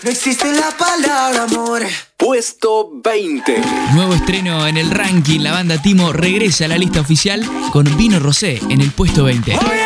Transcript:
No existe la palabra amor. Puesto 20. Nuevo estreno en el ranking. La banda Timo regresa a la lista oficial con Vino Rosé en el puesto 20.